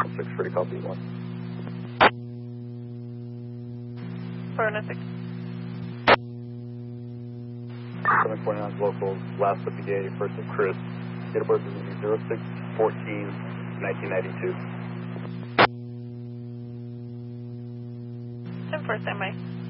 6 for copy 1. 406. 749 local, last of the day, first of Chris. Date of birth is going to be 06/14/1992. 10-4, standby.